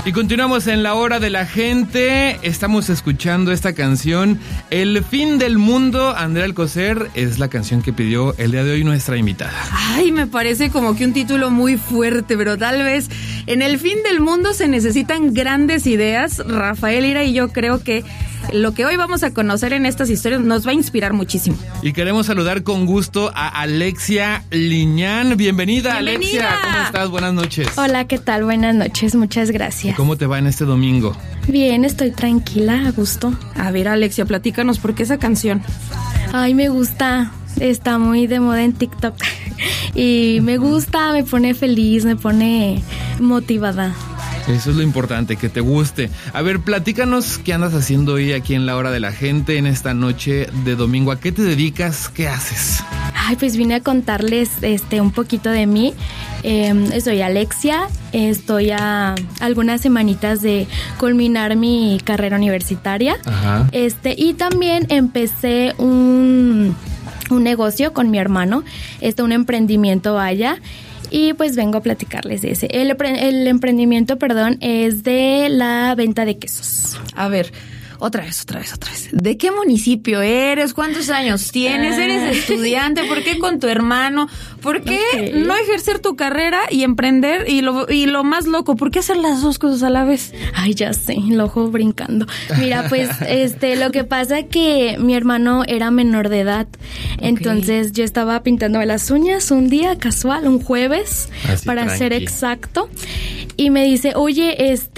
Y continuamos en la hora de la gente. Estamos escuchando esta canción, El fin del mundo. Andrea Alcocer es la canción que pidió el día de hoy nuestra invitada. Ay, me parece como que un título muy fuerte, pero tal vez en el fin del mundo se necesitan grandes ideas. Rafael Lira y yo creo que lo que hoy vamos a conocer en estas historias nos va a inspirar muchísimo. Y queremos saludar con gusto a Alexia Liñán. Bienvenida, Alexia. ¿Cómo estás? Buenas noches. Hola, ¿qué tal? Buenas noches, muchas gracias. ¿Cómo te va en este domingo? Bien, estoy tranquila, a gusto. A ver, Alexia, platícanos, ¿por qué esa canción? Ay, me gusta, está muy de moda en TikTok. Y me gusta, me pone feliz, me pone motivada. Eso es lo importante, que te guste. A ver, platícanos qué andas haciendo hoy aquí en la hora de la gente, en esta noche de domingo. ¿A qué te dedicas? ¿Qué haces? Ay, pues vine a contarles un poquito de mí. Soy Alexia, estoy a algunas semanitas de culminar mi carrera universitaria. Ajá. Y también empecé un negocio con mi hermano, un emprendimiento, vaya. Y pues vengo a platicarles de ese. El emprendimiento, es de la venta de quesos. A ver, otra vez. ¿De qué municipio eres? ¿Cuántos años tienes? ¿Eres estudiante? ¿Por qué con tu hermano? ¿Por qué no ejercer tu carrera y emprender? Y lo más loco, ¿por qué hacer las dos cosas a la vez? Ay, ya sé, el ojo brincando. Mira, pues, lo que pasa es que mi hermano era menor de edad. Entonces yo estaba pintándome las uñas un día casual, un jueves, así, para ser exacto. Y me dice, oye,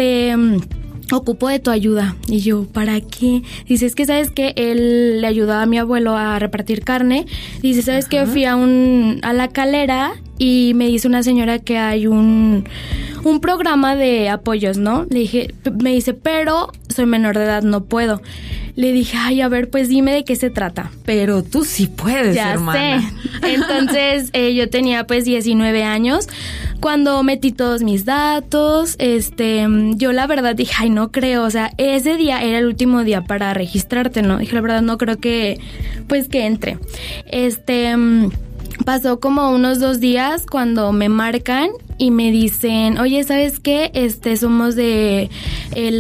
ocupo de tu ayuda. Y yo, ¿para qué? Dice, es que ¿sabes qué? Él le ayudaba a mi abuelo a repartir carne. Dice, ¿sabes qué? Fui a la Calera y me dice una señora que hay un programa de apoyos, ¿no? Me dice, pero soy menor de edad, no puedo. Le dije, ay, a ver, pues dime de qué se trata. Pero tú sí puedes, ya hermana. Sé. Entonces, yo tenía pues 19 años cuando metí todos mis datos. Yo la verdad dije, ay, no creo. O sea, ese día era el último día para registrarte, ¿no? Dije, la verdad, no creo que entre. Pasó como unos 2 días cuando me marcan y me dicen, oye, ¿sabes qué? Somos de el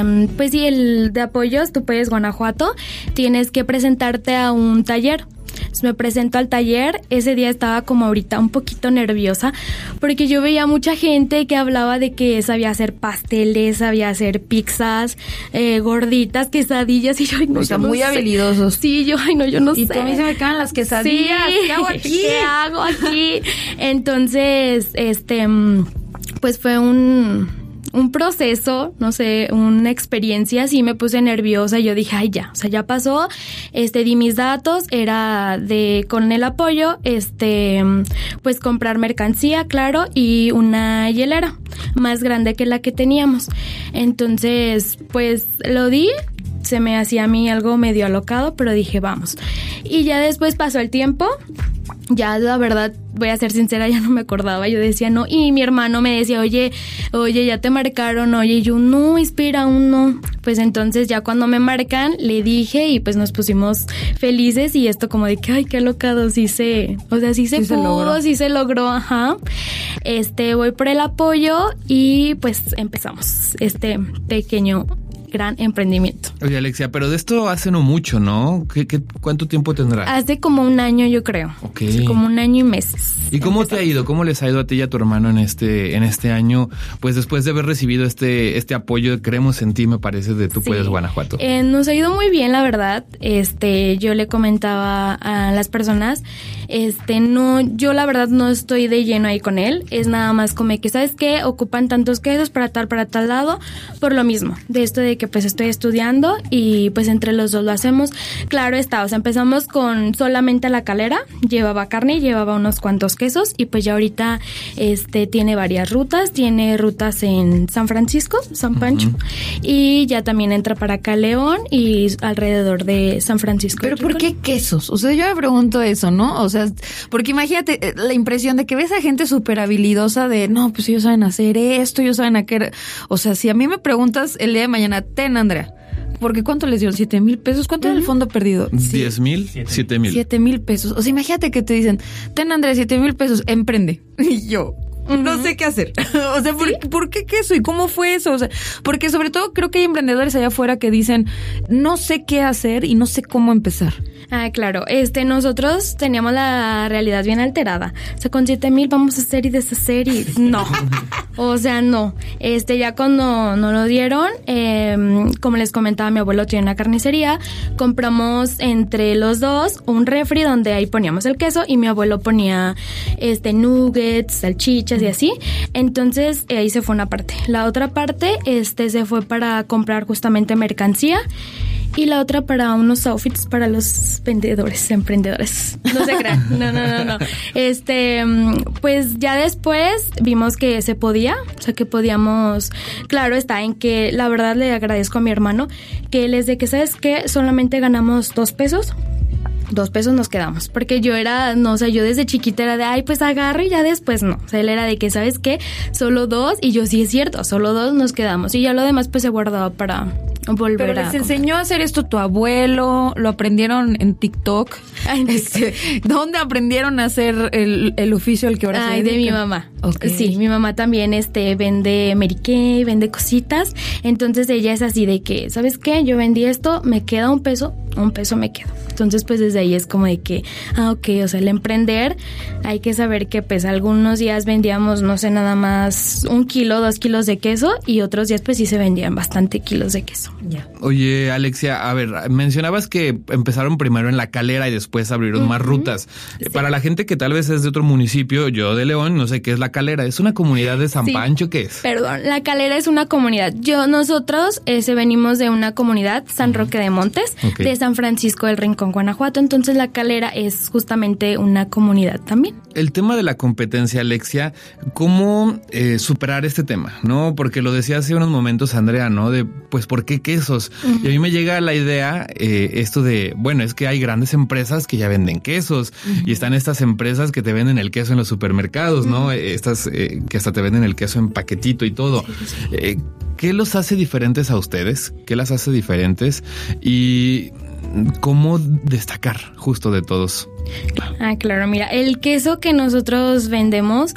de apoyos, tú puedes Guanajuato, tienes que presentarte a un taller. Entonces me presento al taller. Ese día estaba como ahorita un poquito nerviosa porque yo veía mucha gente que hablaba de que sabía hacer pasteles, sabía hacer pizzas, gorditas, quesadillas, y yo, ay, no, o sea, yo no muy sé. habilidosos. Sí, yo no sé. Y a mí se me caen las quesadillas. Sí. ¿Qué hago aquí? ¿Qué hago aquí? Entonces, pues fue un proceso, no sé, una experiencia. Sí me puse nerviosa. Yo dije, ay, ya, o sea, ya pasó. Di mis datos, era con el apoyo, pues comprar mercancía, claro, y una hielera más grande que la que teníamos. Entonces, pues lo di. Se me hacía a mí algo medio alocado, pero dije, vamos. Y ya después pasó el tiempo. Ya, la verdad, voy a ser sincera, ya no me acordaba. Yo decía, no. Y mi hermano me decía, oye, ya te marcaron, oye. Y yo, no, espera, aún no. Pues entonces ya cuando me marcan, le dije y pues nos pusimos felices. Y esto como de que, ay, qué alocado, sí se logró, ajá. Voy por el apoyo y pues empezamos este pequeño gran emprendimiento. Oye, Alexia, pero de esto hace no mucho, ¿no? ¿Cuánto tiempo tendrá? Hace como 1 año, yo creo. Ok. Hace como 1 año y meses. ¿Y cómo te ha ido? ¿Cómo les ha ido a ti y a tu hermano en este año? Pues después de haber recibido este apoyo, creemos en ti, me parece, de Tú Puedes Guanajuato. Nos ha ido muy bien, la verdad. Yo le comentaba a las personas, yo la verdad no estoy de lleno ahí con él. Es nada más como que, ¿sabes qué? Ocupan tantos quesos para tal lado, por lo mismo. De esto de que pues estoy estudiando y pues entre los dos lo hacemos. Claro está, o sea, empezamos con solamente la Calera, llevaba carne, llevaba unos cuantos quesos y pues ya ahorita tiene varias rutas, tiene rutas en San Francisco, San Pancho, y ya también entra para acá León y alrededor de San Francisco. ¿Pero por qué quesos? O sea, yo me pregunto eso, ¿no? O sea, porque imagínate la impresión de que ves a gente súper habilidosa de, no, pues ellos saben hacer esto, ellos saben hacer. O sea, si a mí me preguntas el día de mañana, ten, Andrea, porque ¿cuánto les dieron? 7,000 pesos. ¿Cuánto era el fondo perdido? 10,000, 7,000. 7,000 pesos. O sea, imagínate que te dicen, ten, Andrea, 7,000 pesos, emprende. Y yo, no sé qué hacer. O sea, ¿por qué queso? ¿Y cómo fue eso? O sea, porque sobre todo creo que hay emprendedores allá afuera que dicen, no sé qué hacer y no sé cómo empezar. Ah, claro. Nosotros teníamos la realidad bien alterada. O sea, con 7,000 vamos a hacer y deshacer y no. O sea, no. Ya cuando nos lo dieron, como les comentaba, mi abuelo tiene una carnicería. Compramos entre los dos un refri donde ahí poníamos el queso y mi abuelo ponía nuggets, salchichas y así. Entonces, ahí se fue una parte. La otra parte, se fue para comprar justamente mercancía. Y la otra para unos outfits para los emprendedores. No se crean. No. Pues ya después vimos que se podía, o sea que podíamos, claro está en que la verdad le agradezco a mi hermano que él es de que, ¿sabes qué? Solamente ganamos 2 pesos. 2 pesos nos quedamos, porque yo yo desde chiquita era de, ay, pues agarro y ya después no. O sea, él era de que, ¿sabes qué? Solo 2, y yo sí es cierto, solo 2 nos quedamos. Y ya lo demás pues se guardaba para volver Pero les enseñó a hacer esto tu abuelo, lo aprendieron en TikTok. Ay, ¿Dónde aprendieron a hacer el oficio al que ahora se dedican? De mi mamá. Okay. Sí, mi mamá también vende Mary Kay, vende cositas. Entonces ella es así de que, ¿sabes qué? Yo vendí esto, me queda $1 me quedo. Entonces pues desde ahí es como de que, ok, o sea, el emprender hay que saber que pues algunos días vendíamos, no sé, nada más 1 kilo, 2 kilos de queso y otros días pues sí se vendían bastante kilos de queso. Yeah. Oye, Alexia, a ver, mencionabas que empezaron primero en La Calera y después abrieron más rutas. Sí. Para la gente que tal vez es de otro municipio, yo de León, no sé qué es La Calera. ¿Es una comunidad de San Pancho? ¿Qué es? Perdón, La Calera es una comunidad. Nosotros venimos de una comunidad, San Roque de Montes, de San Francisco del Rincón, Guanajuato. Entonces La Calera es justamente una comunidad también. El tema de la competencia, Alexia, ¿cómo superar este tema? ¿No? Porque lo decía hace unos momentos Andrea, ¿no? De, pues, ¿por qué quesos? Y a mí me llega la idea, esto de, bueno, es que hay grandes empresas que ya venden quesos y están estas empresas que te venden el queso en los supermercados, ¿no? Estas que hasta te venden el queso en paquetito y todo. Sí. ¿Qué los hace diferentes a ustedes? ¿Qué las hace diferentes? Y ¿cómo destacar justo de todos? Ah, claro, mira, el queso que nosotros vendemos,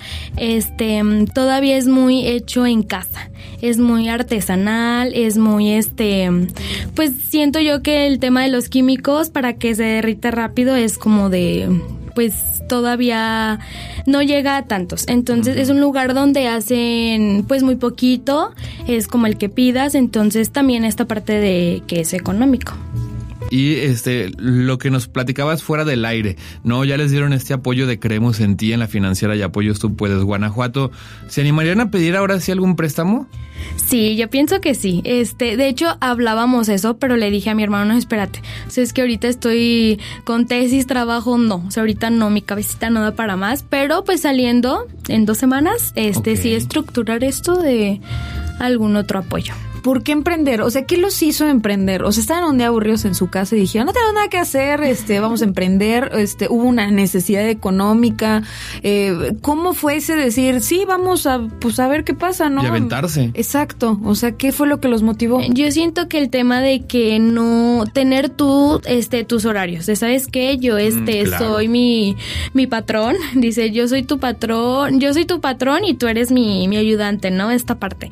todavía es muy hecho en casa. Es muy artesanal, es muy, pues siento yo que el tema de los químicos para que se derrita rápido es como de, pues todavía no llega a tantos. Entonces es un lugar donde hacen pues muy poquito, es como el que pidas, entonces también esta parte de que es económico. Y lo que nos platicabas fuera del aire, ¿no? Ya les dieron este apoyo de Creemos en Ti en la financiera y Apoyos Tú Puedes Guanajuato. ¿Se animarían a pedir ahora sí algún préstamo? Sí, yo pienso que sí. De hecho, hablábamos eso, pero le dije a mi hermano, no, espérate. O sea, es que ahorita estoy con tesis, trabajo, no. O sea, ahorita no, mi cabecita no da para más. Pero pues saliendo en 2 semanas, sí estructurar esto de algún otro apoyo. ¿Por qué emprender? O sea, ¿qué los hizo emprender? O sea, estaban un día aburridos en su casa y dijeron, no tengo nada que hacer, vamos a emprender, hubo una necesidad económica. ¿Cómo fue ese decir, sí, vamos a ver qué pasa, ¿no? Y aventarse. Exacto. O sea, ¿qué fue lo que los motivó? Yo siento que el tema de que no tener tú, tus horarios, de, ¿sabes qué? Yo, claro, soy mi patrón. Dice, yo soy tu patrón y tú eres mi ayudante, ¿no? Esta parte.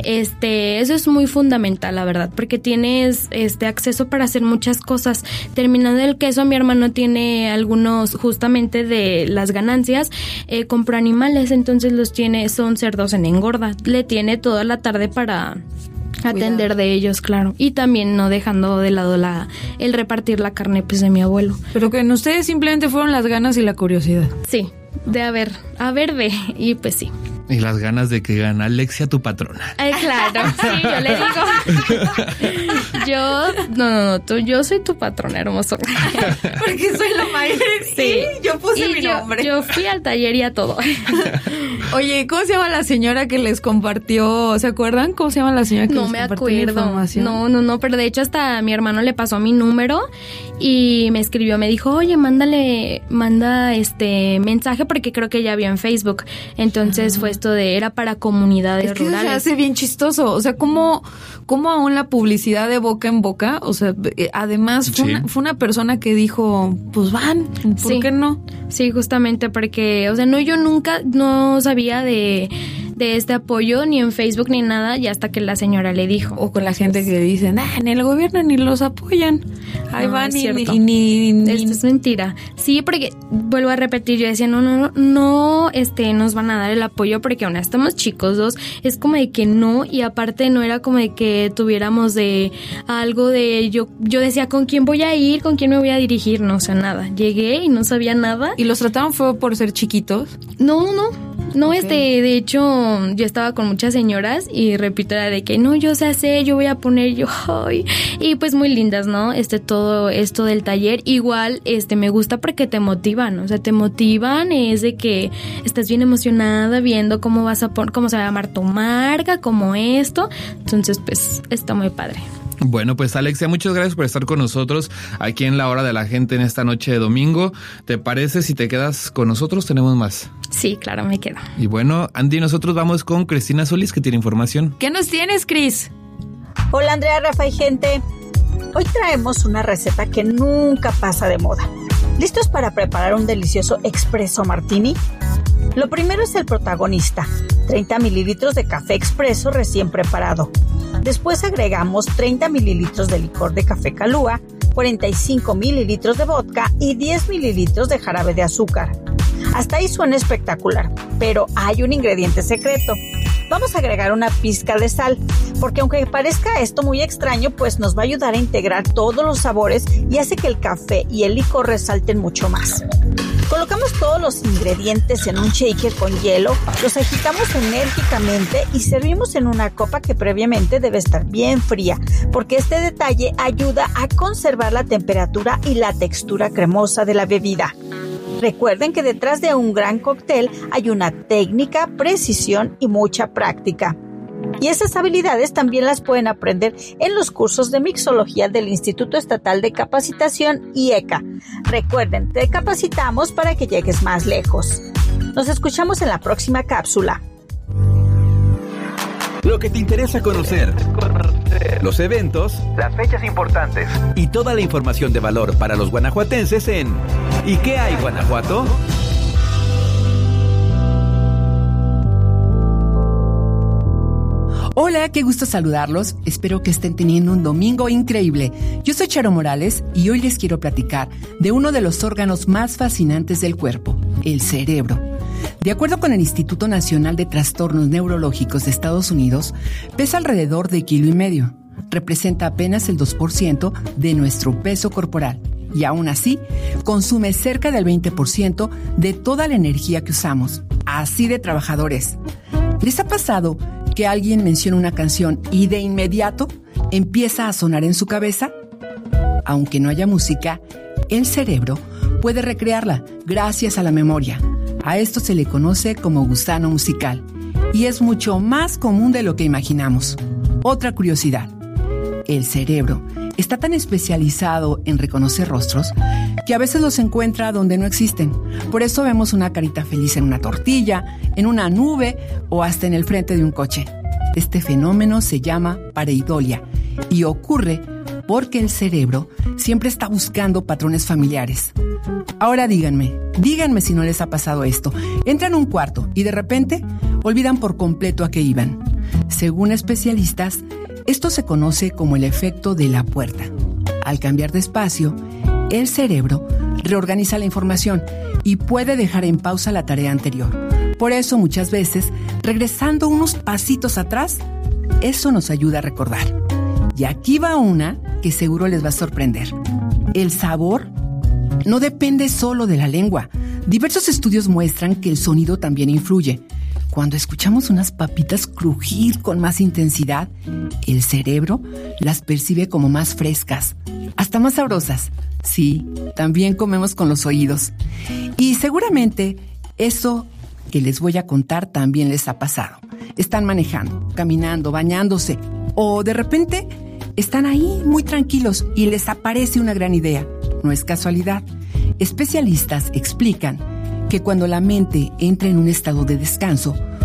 Eso es muy fundamental, la verdad, porque tienes acceso para hacer muchas cosas. Terminando el queso, mi hermano tiene algunos, justamente de las ganancias, compró animales, entonces los tiene, son cerdos en engorda, le tiene toda la tarde para atender de ellos, claro, y también no dejando de lado el repartir la carne pues de mi abuelo. Pero que en ustedes simplemente fueron las ganas y la curiosidad. Sí, y pues sí. Y las ganas de que gana Alexia, tu patrona. Ay, claro, sí, yo le digo. Yo soy tu patrona, hermoso. Porque soy la mayor. Sí. Y yo puse mi nombre. Yo fui al taller y a todo. Oye, ¿cómo se llama la señora que les compartió? ¿Se acuerdan? ¿Cómo se llama la señora que les compartió la información? No, pero de hecho hasta mi hermano le pasó mi número y me escribió, me dijo, oye, manda mensaje, porque creo que ya había en Facebook. Entonces fue esto era para comunidades rurales. Se hace bien chistoso. O sea, ¿cómo aún la publicidad de boca en boca? O sea, además fue una persona que dijo, pues van, ¿por qué no? Sí, justamente porque, o sea, yo nunca no sabía sabía de este apoyo ni en Facebook ni nada, y hasta que la señora le dijo. O con la gente que dicen, en el gobierno ni los apoyan. Ahí van ni Esto es mentira. Sí, porque vuelvo a repetir, yo decía, no nos van a dar el apoyo porque aún estamos chicos, dos, es como de que no, y aparte no era como de que tuviéramos de algo de, yo decía, ¿con quién voy a ir? ¿Con quién me voy a dirigir? No, o sea, nada. Llegué y no sabía nada. ¿Y los trataban fue por ser chiquitos? No, Okay. De hecho, yo estaba con muchas señoras y repito, era de que no, yo sé hacer, yo voy a poner, y pues muy lindas, ¿no? Todo esto del taller, igual, me gusta porque te motivan, o sea, te motivan, es de que estás bien emocionada viendo cómo se va a llamar tu marca, como esto, entonces, pues, está muy padre. Bueno, pues Alexia, muchas gracias por estar con nosotros aquí en La Hora de la Gente en esta noche de domingo. ¿Te parece si te quedas con nosotros? Tenemos más. Sí, claro, me quedo. Y bueno, Andy, nosotros vamos con Cristina Solís, que tiene información. ¿Qué nos tienes, Cris? Hola, Andrea, Rafa y gente. Hoy traemos una receta que nunca pasa de moda. ¿Listos para preparar un delicioso expreso martini? Lo primero es el protagonista, 30 mililitros de café expreso recién preparado. Después agregamos 30 mililitros de licor de café Calúa, 45 mililitros de vodka y 10 mililitros de jarabe de azúcar. Hasta ahí suena espectacular, pero hay un ingrediente secreto. Vamos a agregar una pizca de sal, porque aunque parezca esto muy extraño, pues nos va a ayudar a integrar todos los sabores y hace que el café y el licor resalten mucho más. Colocamos todos los ingredientes en un shaker con hielo, los agitamos enérgicamente y servimos en una copa que previamente debe estar bien fría, porque este detalle ayuda a conservar la temperatura y la textura cremosa de la bebida. Recuerden que detrás de un gran cóctel hay una técnica, precisión y mucha práctica. Y esas habilidades también las pueden aprender en los cursos de mixología del Instituto Estatal de Capacitación IECA. Recuerden, te capacitamos para que llegues más lejos. Nos escuchamos en la próxima cápsula. Lo que te interesa conocer, los eventos, las fechas importantes y toda la información de valor para los guanajuatenses en ¿Y qué hay, Guanajuato? Hola, qué gusto saludarlos. Espero que estén teniendo un domingo increíble. Yo soy Charo Morales y hoy les quiero platicar de uno de los órganos más fascinantes del cuerpo, el cerebro. De acuerdo con el Instituto Nacional de Trastornos Neurológicos de Estados Unidos, pesa alrededor de 1,5 kilos. Representa apenas el 2% de nuestro peso corporal y aún así consume cerca del 20% de toda la energía que usamos. Así de trabajadores. ¿Les ha pasado que alguien menciona una canción y de inmediato empieza a sonar en su cabeza? Aunque no haya música, el cerebro puede recrearla gracias a la memoria. A esto se le conoce como gusano musical y es mucho más común de lo que imaginamos. Otra curiosidad: el cerebro está tan especializado en reconocer rostros que a veces los encuentra donde no existen. Por eso vemos una carita feliz en una tortilla, en una nube o hasta en el frente de un coche. Este fenómeno se llama pareidolia y ocurre porque el cerebro siempre está buscando patrones familiares. Ahora díganme si no les ha pasado esto. Entran a un cuarto y de repente olvidan por completo a qué iban. Según especialistas, esto se conoce como el efecto de la puerta. Al cambiar de espacio, el cerebro reorganiza la información y puede dejar en pausa la tarea anterior. Por eso muchas veces, regresando unos pasitos atrás, eso nos ayuda a recordar. Y aquí va una que seguro les va a sorprender. El sabor no depende solo de la lengua. Diversos estudios muestran que el sonido también influye. Cuando escuchamos unas papitas crujir con más intensidad, el cerebro las percibe como más frescas, hasta más sabrosas. Sí, también comemos con los oídos. Y seguramente eso que les voy a contar también les ha pasado. Están manejando, caminando, bañándose, o de repente están ahí muy tranquilos y les aparece una gran idea. No es casualidad. Especialistas explican que cuando la mente entra en un estado de descanso,